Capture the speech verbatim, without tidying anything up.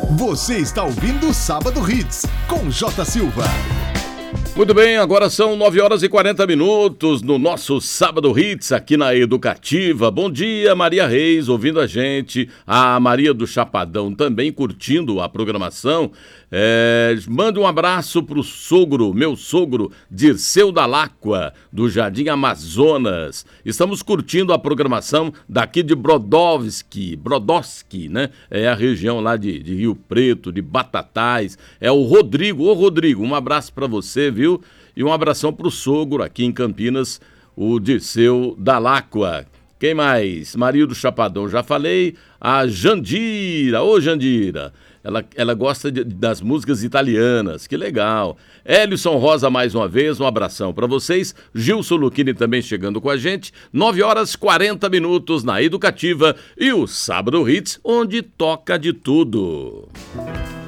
Você está ouvindo o Sábado Hits, com J. Silva. Muito bem, agora são nove horas e quarenta minutos no nosso Sábado Hits aqui na Educativa. Bom dia, Maria Reis, ouvindo a gente. A Maria do Chapadão também curtindo a programação. É, manda um abraço pro sogro, meu sogro, Dirceu Dalacqua, do Jardim Amazonas. Estamos curtindo a programação daqui de Brodowski, Brodowski, né? É a região lá de, de Rio Preto, de Batatais. É o Rodrigo. Ô, Rodrigo, um abraço para você, viu? E um abração pro sogro aqui em Campinas, o Dirceu Dalacqua. Quem mais? Maria do Chapadão, já falei. A Jandira, ô Jandira. Ela, ela gosta de, das músicas italianas, que legal. Elison Rosa, mais uma vez, um abração para vocês. Gilson Luchini também chegando com a gente. nove horas e quarenta minutos na Educativa e o Sábado Hits, onde toca de tudo.